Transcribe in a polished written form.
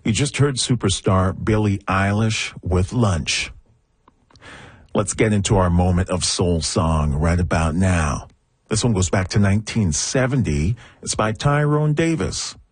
You just heard superstar Billie Eilish with Lunch. Let's get into our moment of soul song right about now. This one goes back to 1970. It's by Tyrone Davis.